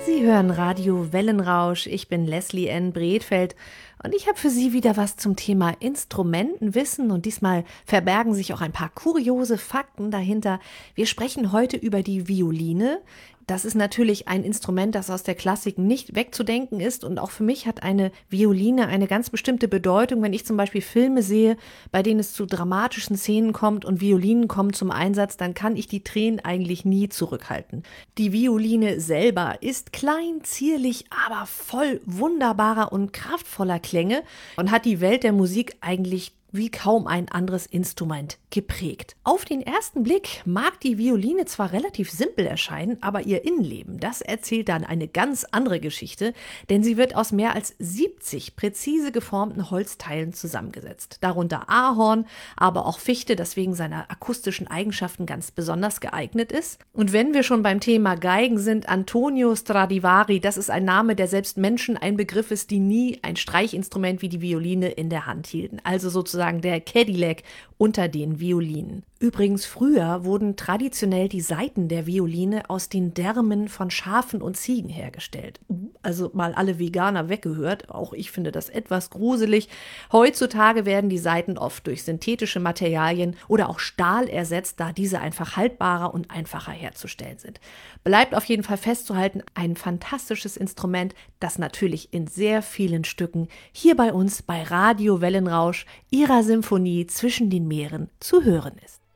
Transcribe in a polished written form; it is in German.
Sie hören Radio Wellenrausch. Ich bin Leslie N. Bredfeld und ich habe für Sie wieder was zum Thema Instrumentenwissen und diesmal verbergen sich auch ein paar kuriose Fakten dahinter. Wir sprechen heute über die Violine. Das ist natürlich ein Instrument, das aus der Klassik nicht wegzudenken ist und auch für mich hat eine Violine eine ganz bestimmte Bedeutung, wenn ich zum Beispiel Filme sehe, bei denen es zu dramatischen Szenen kommt und Violinen kommen zum Einsatz, dann kann ich die Tränen eigentlich nie zurückhalten. Die Violine selber ist klein, zierlich, aber voll wunderbarer und kraftvoller Klänge und hat die Welt der Musik eigentlich wie kaum ein anderes Instrument geprägt. Auf den ersten Blick mag die Violine zwar relativ simpel erscheinen, aber ihr Innenleben, das erzählt dann eine ganz andere Geschichte, denn sie wird aus mehr als 70 präzise geformten Holzteilen zusammengesetzt. Darunter Ahorn, aber auch Fichte, das wegen seiner akustischen Eigenschaften ganz besonders geeignet ist. Und wenn wir schon beim Thema Geigen sind, Antonio Stradivari, das ist ein Name, der selbst Menschen ein Begriff ist, die nie ein Streichinstrument wie die Violine in der Hand hielten. Also sozusagen der Cadillac unter den Violinen. Übrigens, früher wurden traditionell die Saiten der Violine aus den Därmen von Schafen und Ziegen hergestellt. Also mal alle Veganer weggehört, auch ich finde das etwas gruselig. Heutzutage werden die Saiten oft durch synthetische Materialien oder auch Stahl ersetzt, da diese einfach haltbarer und einfacher herzustellen sind. Bleibt auf jeden Fall festzuhalten, ein fantastisches Instrument, das natürlich in sehr vielen Stücken hier bei uns bei Radio Wellenrausch, Ihrer Symphonie zwischen den Meeren, zu hören ist.